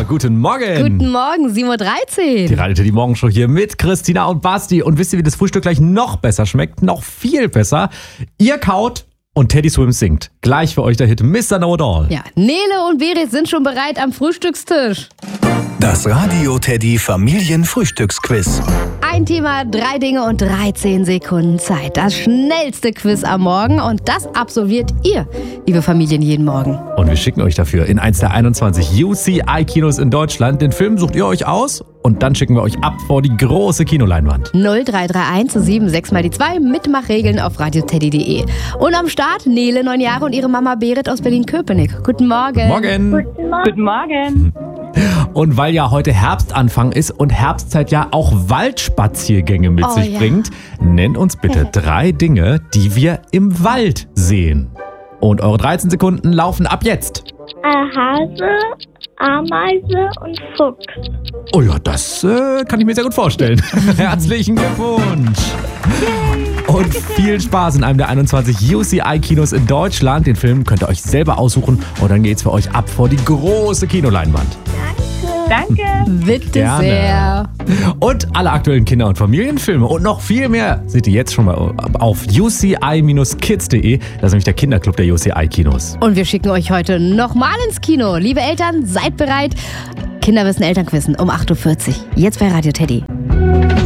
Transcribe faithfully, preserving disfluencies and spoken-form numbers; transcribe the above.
guten Morgen. Guten Morgen, sieben Uhr dreizehn. Die Radio Teddy Morgenshow hier mit Christina und Basti. Und wisst ihr, wie das Frühstück gleich noch besser schmeckt? Noch viel besser. Ihr kaut und Teddy Swims singt. Gleich für euch der Hit Mister Know It All. Ja, Nele und Berit sind schon bereit am Frühstückstisch. Das Radio Teddy Familienfrühstücksquiz. Ein Thema, drei Dinge und dreizehn Sekunden Zeit. Das schnellste Quiz am Morgen und das absolviert ihr, liebe Familien, jeden Morgen. Und wir schicken euch dafür in eins der einundzwanzig U C I-Kinos in Deutschland. Den Film sucht ihr euch aus und dann schicken wir euch ab vor die große Kinoleinwand. null drei drei eins sieben sechs mal die zwei, Mitmachregeln auf radioteddy punkt de. Und am Start Nele, neun Jahre, und ihre Mama Berit aus Berlin-Köpenick. Guten Morgen. Morgen. Guten Morgen. Guten Morgen. Und weil ja heute Herbstanfang ist und Herbstzeit ja auch Waldspaziergänge mit Oh, sich ja. bringt, nennt uns bitte drei Dinge, die wir im Wald sehen. Und eure dreizehn Sekunden laufen ab jetzt. Äh, Hase, Ameise und Fuchs. Oh ja, das äh, kann ich mir sehr gut vorstellen. Herzlichen Glückwunsch. Und viel Spaß in einem der einundzwanzig U C I-Kinos in Deutschland. Den Film könnt ihr euch selber aussuchen und dann geht's für euch ab vor die große Kinoleinwand. Danke. Bitte Gerne. sehr. Und alle aktuellen Kinder- und Familienfilme und noch viel mehr seht ihr jetzt schon mal auf u c i dash kids punkt de. Das ist nämlich der Kinderclub der U C I-Kinos. Und wir schicken euch heute nochmal ins Kino. Liebe Eltern, seid bereit. Kinder wissen Elternquissen um acht Uhr vierzig. Jetzt bei Radio Teddy.